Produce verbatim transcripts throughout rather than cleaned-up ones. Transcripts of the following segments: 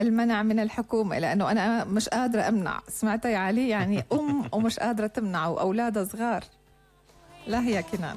المنع من الحكومة، لأنه أنا مش قادرة أمنع. سمعت يا علي؟ يعني أم ومش قادرة تمنع وأولادها صغار. لا هي كنان.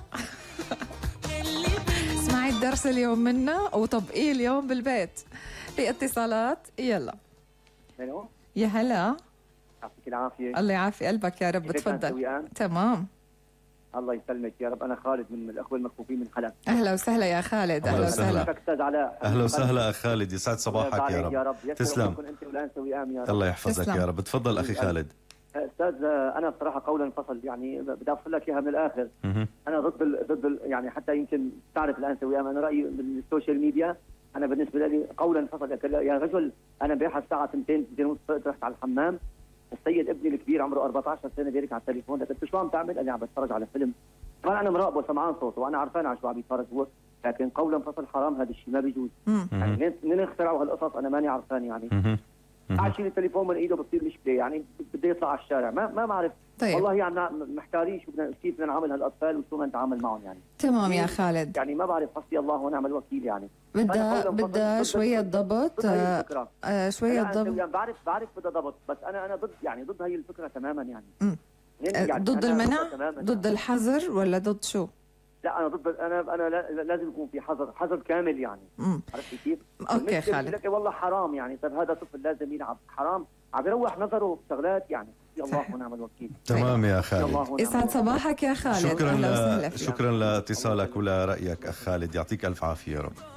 اسمعي الدرس اليوم منا وطبقيه اليوم بالبيت. في اتصالات؟ يلا. الو. يا هلا. يعطيك العافية. الله يعافي قلبك يا رب. تفضل. تمام. الله يسلمك يا رب. أنا خالد من الأخوة المكفوفين من حلب. أهلا وسهلا يا خالد. أهلا وسهلا. أهلا وسهلا أخ خالد، يسعد صباحك يا رب. يا رب. تسلم. أنت والأنسة وئام يا رب. الله يحفظك يا رب. تفضل أخي خالد. أستاذ أنا بصراحة قولا فصل، يعني بدي أوصل لك إياها من الآخر. أنا ضد ال ضد ال يعني حتى يمكن تعرف الأنسة وئام، أنا رأيي بالسوشيال ميديا أنا بالنسبة لي قولا فصل. يا رجل أنا بيحة الساعة اثنتين اثنتين ونص رحت على الحمام، السيد ابني الكبير عمره أربعة عشر سنة بيرك على التليفون، قلت شو عم تعمل؟ قال لي عم بتفرج على فيلم. طبعا انا مراقبه وسمعان صوته وانا عرفان على شو عم يتفرج هو، لكن قولا فصل حرام هذا الشيء ما بيجوز. يعني منين اخترعوا هالقصص انا ماني عرفان يعني. قاعد شيل التليفون من ايده بتصير مشكله، يعني بده يطلع على الشارع ما ما بعرف. طيب. والله يعني محتارين شو بدنا كيف بدنا نعامل هالاطفال وشو بدنا نتعامل معهم يعني. تمام يا خالد. يعني ما بعرف، حسبي الله ونعم الوكيل يعني. بدها بدها شويه ضبط. آه شويه ضبط. بعرف بعرف بدها ضبط، بس انا انا ضد يعني ضد هي الفكره تماما يعني. امم يعني ضد المنع؟ ضد الحظر ولا ضد شو؟ لا انا ضد، انا انا لازم يكون في حظر، حظر كامل يعني. امم عرفتي كيف؟ اوكي خالد. لك والله حرام يعني. طيب هذا طفل لازم يلعب، حرام عم يروح نظره بشغلات يعني. الله ونعم الوكيل. تمام يا خالد. يسعد صباحك يا خالد. شكرا ل... شكرا لاتصالك ولرأيك اخ خالد، يعطيك الف عافيه يا رب.